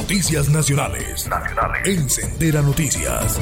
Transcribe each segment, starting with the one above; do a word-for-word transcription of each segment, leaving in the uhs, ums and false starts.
Noticias nacionales. Nacionales. En Sendera Noticias.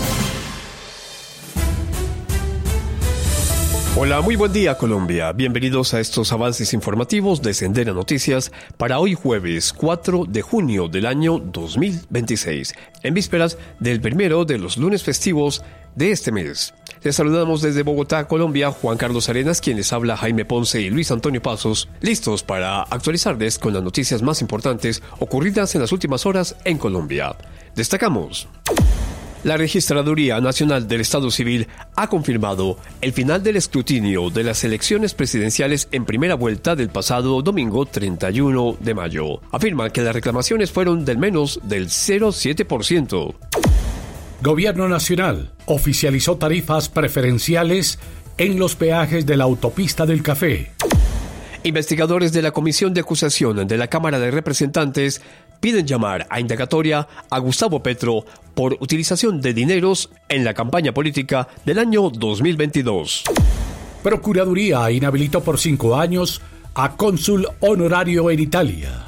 Hola, muy buen día Colombia. Bienvenidos a estos avances informativos de Sendera Noticias para hoy jueves cuatro de junio del año dos mil veintiséis, en vísperas del primero de los lunes festivos de este mes. Les saludamos desde Bogotá, Colombia, Juan Carlos Arenas, quien les habla Jaime Ponce y Luis Antonio Pasos, listos para actualizarles con las noticias más importantes ocurridas en las últimas horas en Colombia. Destacamos: la Registraduría Nacional del Estado Civil ha confirmado el final del escrutinio de las elecciones presidenciales en primera vuelta del pasado domingo treinta y uno de mayo. Afirma que las reclamaciones fueron del menos del cero coma siete por ciento. Gobierno Nacional oficializó tarifas preferenciales en los peajes de la autopista del Café. Investigadores de la Comisión de Acusación de la Cámara de Representantes piden llamar a indagatoria a Gustavo Petro por utilización de dineros en la campaña política del año dos mil veintidós. Procuraduría inhabilitó por cinco años a cónsul honorario en Italia.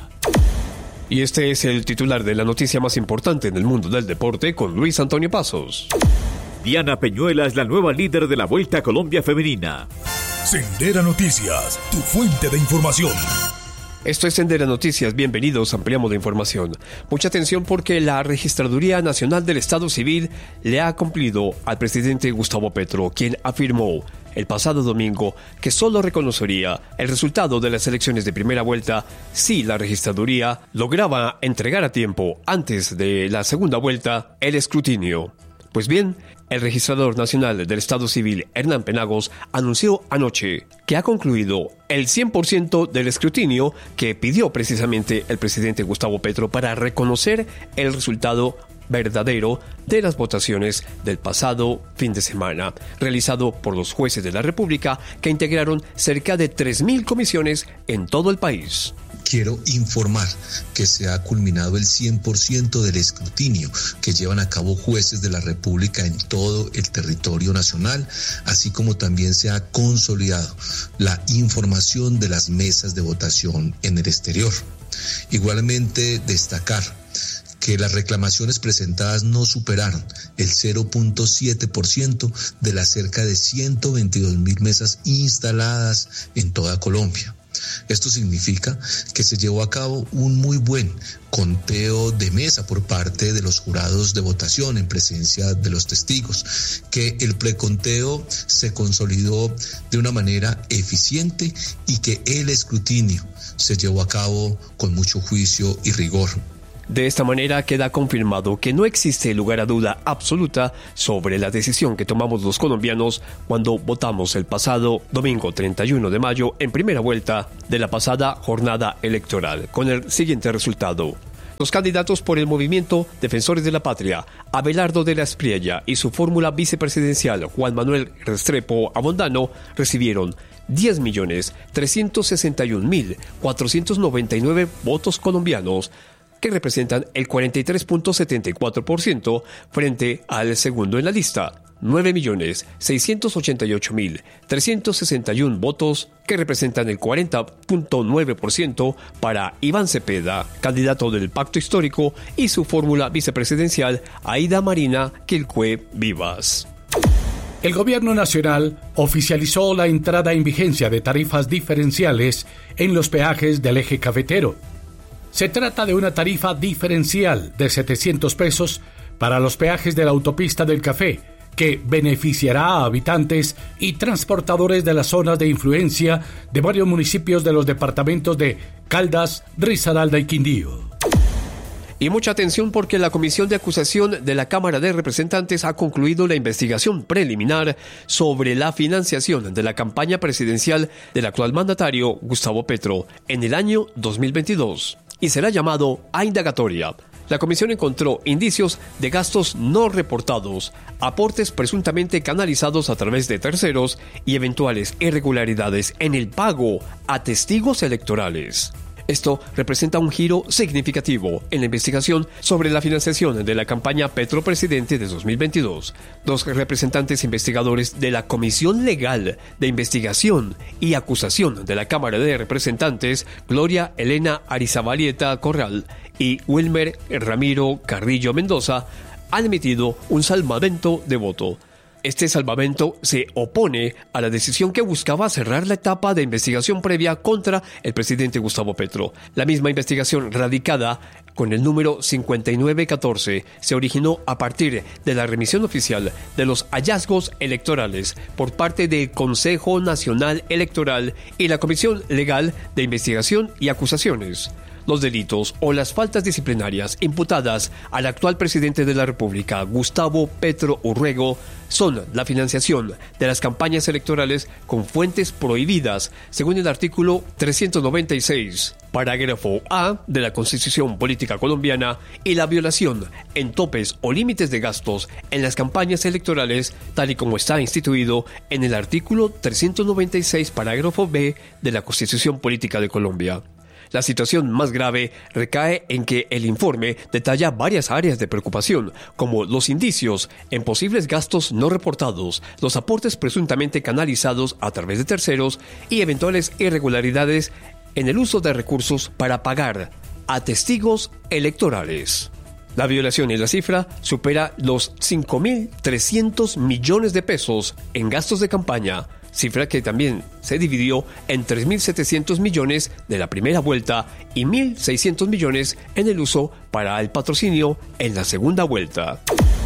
Y este es el titular de la noticia más importante en el mundo del deporte con Luis Antonio Pasos. Diana Peñuela es la nueva líder de la Vuelta a Colombia Femenina. Sendera Noticias, tu fuente de información. Esto es Sendera Noticias, bienvenidos, ampliamos la información. Mucha atención porque la Registraduría Nacional del Estado Civil le ha cumplido al presidente Gustavo Petro, quien afirmó el pasado domingo que solo reconocería el resultado de las elecciones de primera vuelta si la Registraduría lograba entregar a tiempo, antes de la segunda vuelta, el escrutinio. Pues bien, el registrador nacional del Estado Civil, Hernán Penagos, anunció anoche que ha concluido el cien por ciento del escrutinio que pidió precisamente el presidente Gustavo Petro para reconocer el resultado verdadero de las votaciones del pasado fin de semana, realizado por los jueces de la República que integraron cerca de tres mil comisiones en todo el país. Quiero informar que se ha culminado el cien por ciento del escrutinio que llevan a cabo jueces de la República en todo el territorio nacional, así como también se ha consolidado la información de las mesas de votación en el exterior. Igualmente, destacar que las reclamaciones presentadas no superaron el cero punto siete por ciento de las cerca de ciento veintidós mil mesas instaladas en toda Colombia. Esto significa que se llevó a cabo un muy buen conteo de mesa por parte de los jurados de votación en presencia de los testigos, que el preconteo se consolidó de una manera eficiente y que el escrutinio se llevó a cabo con mucho juicio y rigor. De esta manera queda confirmado que no existe lugar a duda absoluta sobre la decisión que tomamos los colombianos cuando votamos el pasado domingo treinta y uno de mayo en primera vuelta de la pasada jornada electoral, con el siguiente resultado. Los candidatos por el Movimiento Defensores de la Patria, Abelardo de la Espriella, y su fórmula vicepresidencial, Juan Manuel Restrepo Abondano, recibieron diez millones trescientos sesenta y un mil cuatrocientos noventa y nueve votos colombianos, que representan el cuarenta y tres punto setenta y cuatro por ciento frente al segundo en la lista, nueve millones seiscientos ochenta y ocho mil trescientos sesenta y uno votos, que representan el cuarenta punto nueve por ciento para Iván Cepeda, candidato del Pacto Histórico, y su fórmula vicepresidencial, Aida Marina Quilcue Vivas. El Gobierno Nacional oficializó la entrada en vigencia de tarifas diferenciales en los peajes del eje cafetero. Se trata de una tarifa diferencial de setecientos pesos para los peajes de la autopista del Café, que beneficiará a habitantes y transportadores de las zonas de influencia de varios municipios de los departamentos de Caldas, Risaralda y Quindío. Y mucha atención porque la Comisión de Acusación de la Cámara de Representantes ha concluido la investigación preliminar sobre la financiación de la campaña presidencial del actual mandatario Gustavo Petro en el año dos mil veintidós y será llamado a indagatoria. La comisión encontró indicios de gastos no reportados, aportes presuntamente canalizados a través de terceros y eventuales irregularidades en el pago a testigos electorales. Esto representa un giro significativo en la investigación sobre la financiación de la campaña Petro Presidente de dos mil veintidós. Dos representantes investigadores de la Comisión Legal de Investigación y Acusación de la Cámara de Representantes, Gloria Elena Arizabalaeta Corral y Wilmer Ramiro Carrillo Mendoza han emitido un salvamento de voto. Este salvamento se opone a la decisión que buscaba cerrar la etapa de investigación previa contra el presidente Gustavo Petro. La misma investigación radicada con el número cincuenta y nueve catorce se originó a partir de la remisión oficial de los hallazgos electorales por parte del Consejo Nacional Electoral y la Comisión Legal de Investigación y Acusaciones. Los delitos o las faltas disciplinarias imputadas al actual presidente de la República, Gustavo Petro Urrego, son la financiación de las campañas electorales con fuentes prohibidas, según el artículo trescientos noventa y seis, parágrafo A de la Constitución Política Colombiana, y la violación en topes o límites de gastos en las campañas electorales, tal y como está instituido en el artículo trescientos noventa y seis, parágrafo B de la Constitución Política de Colombia. La situación más grave recae en que el informe detalla varias áreas de preocupación, como los indicios en posibles gastos no reportados, los aportes presuntamente canalizados a través de terceros y eventuales irregularidades en el uso de recursos para pagar a testigos electorales. La violación en la cifra supera los cinco mil trescientos millones de pesos en gastos de campaña, cifra que también se dividió en tres mil setecientos millones de la primera vuelta y mil seiscientos millones en el uso para el patrocinio en la segunda vuelta.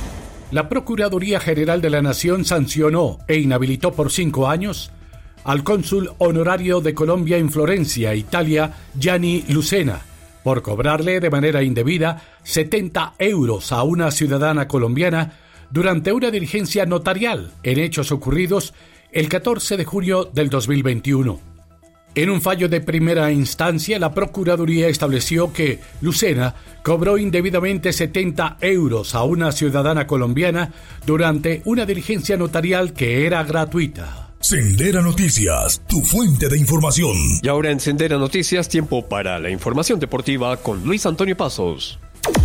La Procuraduría General de la Nación sancionó e inhabilitó por cinco años al cónsul honorario de Colombia en Florencia, Italia, Gianni Lucena, por cobrarle de manera indebida setenta euros a una ciudadana colombiana durante una diligencia notarial en hechos ocurridos el catorce de junio del dos mil veintiuno. En un fallo de primera instancia, la Procuraduría estableció que Lucena cobró indebidamente setenta euros a una ciudadana colombiana durante una diligencia notarial que era gratuita. Sendera Noticias, tu fuente de información. Y ahora en Sendera Noticias, tiempo para la información deportiva con Luis Antonio Pasos.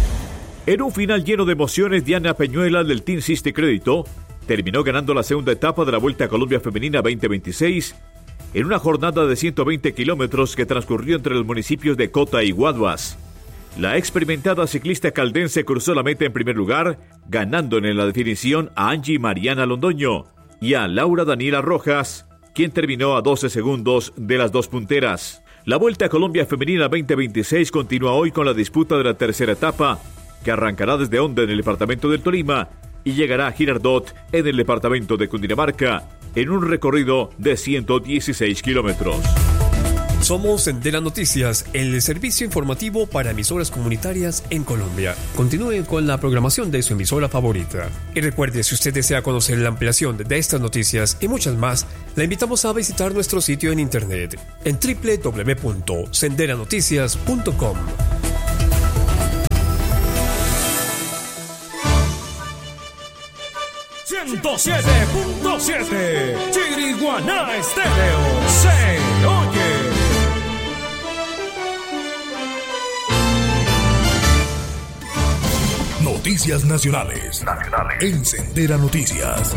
En un final lleno de emociones, Diana Peñuela del Team Siste Crédito terminó ganando la segunda etapa de la Vuelta a Colombia Femenina veinte veintiséis en una jornada de ciento veinte kilómetros que transcurrió entre los municipios de Cota y Guaduas. La experimentada ciclista caldense cruzó la meta en primer lugar, ganando en la definición a Angie Mariana Londoño y a Laura Daniela Rojas, quien terminó a doce segundos de las dos punteras. La Vuelta a Colombia Femenina veinte veintiséis continúa hoy con la disputa de la tercera etapa, que arrancará desde Honda en el departamento del Tolima y llegará a Girardot en el departamento de Cundinamarca, en un recorrido de ciento dieciséis kilómetros. Somos Sendera Noticias, el servicio informativo para emisoras comunitarias en Colombia. Continúe con la programación de su emisora favorita. Y recuerde, si usted desea conocer la ampliación de estas noticias y muchas más, la invitamos a visitar nuestro sitio en internet en doble u doble u doble u punto sendera noticias punto com. ciento siete punto siete Chiriguaná Estéreo se oye. Noticias nacionales. Nacionales. En Sendera Noticias.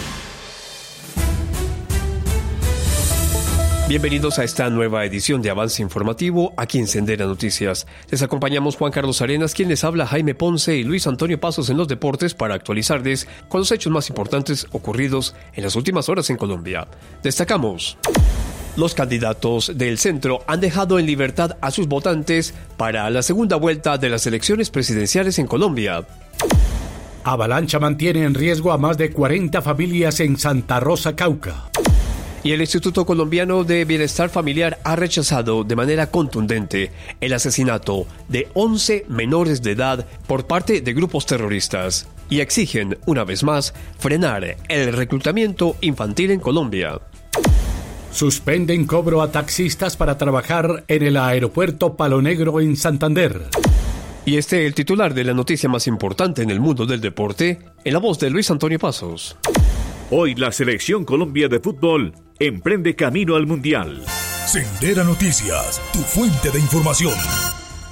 Bienvenidos a esta nueva edición de Avance Informativo aquí en Sendera Noticias. Les acompañamos Juan Carlos Arenas, quien les habla, Jaime Ponce y Luis Antonio Pasos en los deportes para actualizarles con los hechos más importantes ocurridos en las últimas horas en Colombia. Destacamos: los candidatos del centro han dejado en libertad a sus votantes para la segunda vuelta de las elecciones presidenciales en Colombia. Avalancha mantiene en riesgo a más de cuarenta familias en Santa Rosa, Cauca. Y el Instituto Colombiano de Bienestar Familiar ha rechazado de manera contundente el asesinato de once menores de edad por parte de grupos terroristas y exigen, una vez más, frenar el reclutamiento infantil en Colombia. Suspenden cobro a taxistas para trabajar en el aeropuerto Palo Negro en Santander. Y este es el titular de la noticia más importante en el mundo del deporte, en la voz de Luis Antonio Pasos. Hoy la Selección Colombia de fútbol emprende camino al Mundial. Sendera Noticias, tu fuente de información.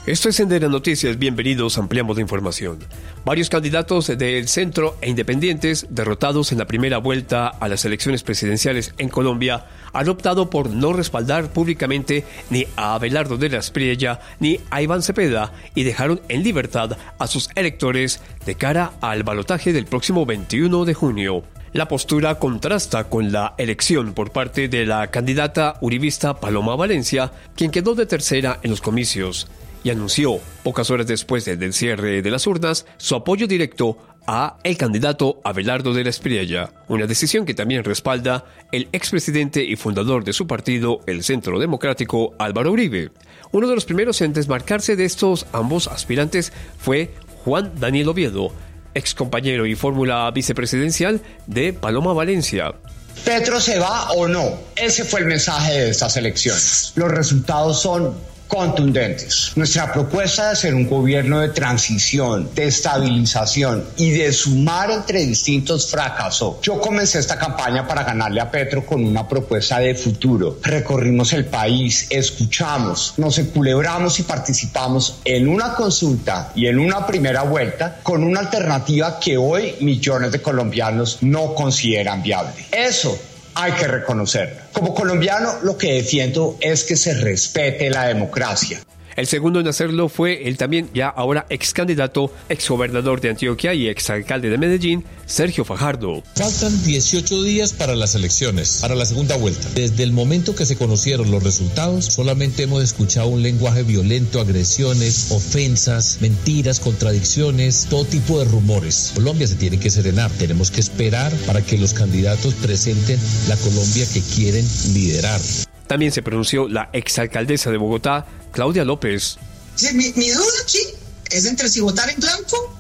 Esto es Sendera Noticias, bienvenidos, ampliamos la información. Varios candidatos del centro e independientes derrotados en la primera vuelta a las elecciones presidenciales en Colombia han optado por no respaldar públicamente ni a Abelardo de la Espriella ni a Iván Cepeda y dejaron en libertad a sus electores de cara al balotaje del próximo veintiuno de junio. La postura contrasta con la elección por parte de la candidata uribista Paloma Valencia, quien quedó de tercera en los comicios y anunció, pocas horas después del cierre de las urnas, su apoyo directo a el candidato Abelardo de la Espriella, una decisión que también respalda el expresidente y fundador de su partido, el Centro Democrático, Álvaro Uribe. Uno de los primeros en desmarcarse de estos ambos aspirantes fue Juan Daniel Oviedo, excompañero y fórmula vicepresidencial de Paloma Valencia. ¿Petro se va o no? Ese fue el mensaje de estas elecciones. Los resultados son contundentes. Nuestra propuesta de hacer un gobierno de transición, de estabilización y de sumar entre distintos fracasó. Yo comencé esta campaña para ganarle a Petro con una propuesta de futuro. Recorrimos el país, escuchamos, nos enculebramos y participamos en una consulta y en una primera vuelta con una alternativa que hoy millones de colombianos no consideran viable. Eso hay que reconocerlo. Como colombiano, lo que defiendo es que se respete la democracia. El segundo en hacerlo fue el también ya ahora ex candidato, ex gobernador de Antioquia y ex alcalde de Medellín, Sergio Fajardo. Faltan dieciocho días para las elecciones, para la segunda vuelta. Desde el momento que se conocieron los resultados, solamente hemos escuchado un lenguaje violento, agresiones, ofensas, mentiras, contradicciones, todo tipo de rumores. Colombia se tiene que serenar. Tenemos que esperar para que los candidatos presenten la Colombia que quieren liderar. También se pronunció la exalcaldesa de Bogotá, Claudia López. Sí, mi, mi duda aquí es entre si votar en blanco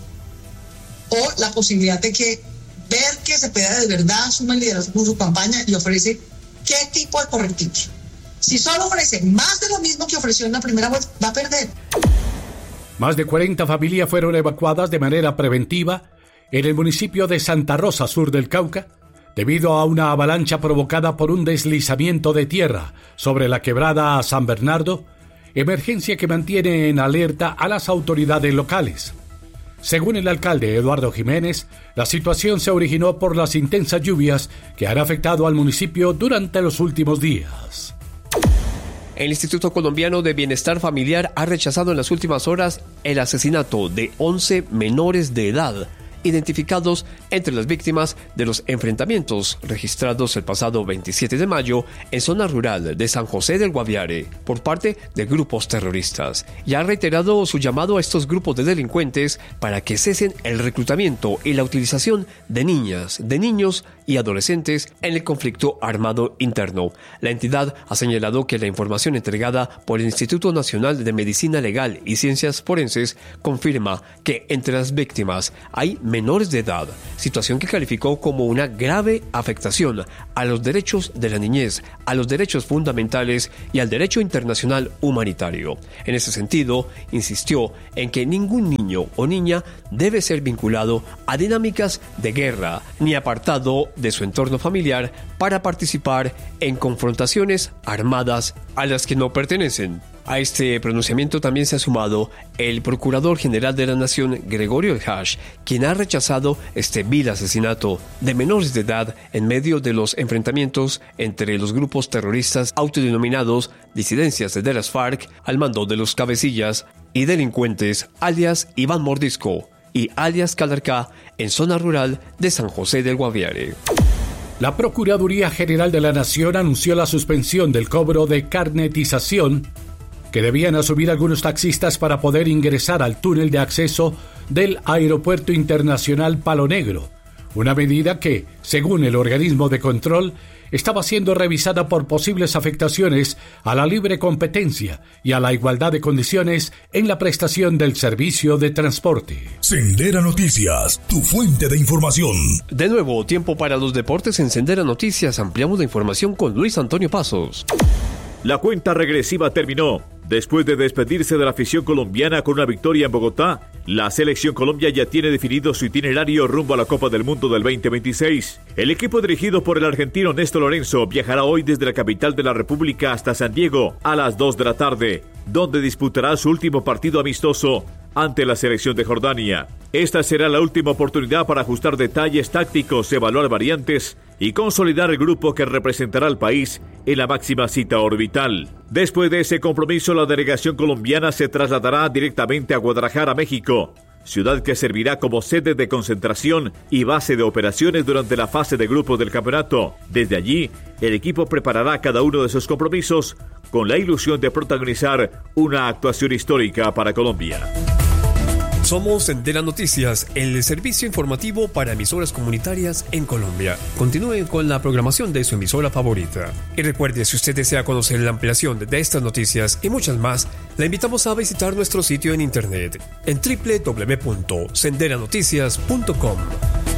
o la posibilidad de que ver que Cepeda de verdad asume el liderazgo con su campaña y ofrece qué tipo de correctivo. Si solo ofrece más de lo mismo que ofreció en la primera vuelta, va a perder. Más de cuarenta familias fueron evacuadas de manera preventiva en el municipio de Santa Rosa, sur del Cauca, debido a una avalancha provocada por un deslizamiento de tierra sobre la quebrada San Bernardo, emergencia que mantiene en alerta a las autoridades locales. Según el alcalde Eduardo Jiménez, la situación se originó por las intensas lluvias que han afectado al municipio durante los últimos días. El Instituto Colombiano de Bienestar Familiar ha rechazado en las últimas horas el asesinato de once menores de edad, identificados entre las víctimas de los enfrentamientos registrados el pasado veintisiete de mayo en zona rural de San José del Guaviare por parte de grupos terroristas, y ha reiterado su llamado a estos grupos de delincuentes para que cesen el reclutamiento y la utilización de niñas, de niños y adolescentes en el conflicto armado interno. La entidad ha señalado que la información entregada por el Instituto Nacional de Medicina Legal y Ciencias Forenses confirma que entre las víctimas hay menores de edad, situación que calificó como una grave afectación a los derechos de la niñez, a los derechos fundamentales y al derecho internacional humanitario. En ese sentido, insistió en que ningún niño o niña debe ser vinculado a dinámicas de guerra ni apartado de su entorno familiar para participar en confrontaciones armadas a las que no pertenecen. A este pronunciamiento también se ha sumado el Procurador General de la Nación, Gregorio Hash, quien ha rechazado este vil asesinato de menores de edad en medio de los enfrentamientos entre los grupos terroristas autodenominados disidencias de las FARC al mando de los cabecillas y delincuentes alias Iván Mordisco y alias Calarcá en zona rural de San José del Guaviare. La Procuraduría General de la Nación anunció la suspensión del cobro de carnetización que debían asumir algunos taxistas para poder ingresar al túnel de acceso del Aeropuerto Internacional Palo Negro, una medida que, según el organismo de control, estaba siendo revisada por posibles afectaciones a la libre competencia y a la igualdad de condiciones en la prestación del servicio de transporte. Sendera Noticias, tu fuente de información. De nuevo, tiempo para los deportes en Sendera Noticias. Ampliamos la información con Luis Antonio Pasos. La cuenta regresiva terminó. Después de despedirse de la afición colombiana con una victoria en Bogotá, la Selección Colombia ya tiene definido su itinerario rumbo a la Copa del Mundo del veinte veintiséis. El equipo dirigido por el argentino Néstor Lorenzo viajará hoy desde la capital de la República hasta San Diego a las dos de la tarde, donde disputará su último partido amistoso ante la selección de Jordania. Esta será la última oportunidad para ajustar detalles tácticos, evaluar variantes y consolidar el grupo que representará al país en la máxima cita orbital. Después de ese compromiso, la delegación colombiana se trasladará directamente a Guadalajara, México, ciudad que servirá como sede de concentración y base de operaciones durante la fase de grupos del campeonato. Desde allí, el equipo preparará cada uno de sus compromisos con la ilusión de protagonizar una actuación histórica para Colombia. Somos Sendera Noticias, el servicio informativo para emisoras comunitarias en Colombia. Continúen con la programación de su emisora favorita. Y recuerde, si usted desea conocer la ampliación de estas noticias y muchas más, la invitamos a visitar nuestro sitio en internet en doble u doble u doble u punto sendera noticias punto com.